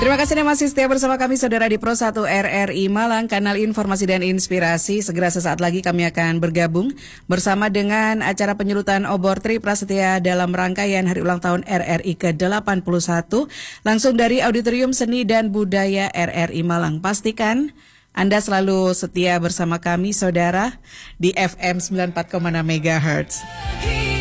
Terima kasih Anda masih setia bersama kami saudara di Pro 1 RRI Malang, kanal informasi dan inspirasi. Segera sesaat lagi kami akan bergabung bersama dengan acara penyulutan obor Tri Prasetya dalam rangkaian Hari Ulang Tahun RRI ke-81 langsung dari Auditorium Seni dan Budaya RRI Malang. Pastikan Anda selalu setia bersama kami saudara di FM 94,6 MHz.